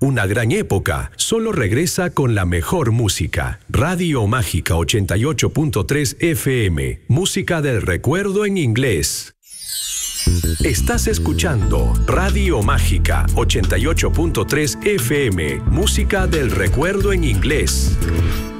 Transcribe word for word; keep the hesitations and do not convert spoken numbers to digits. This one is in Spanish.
una gran época, solo regresa con la mejor música. Radio Mágica ochenta y ocho punto tres F M, música del recuerdo en inglés. Estás escuchando Radio Mágica ochenta y ocho punto tres F M, música del recuerdo en inglés.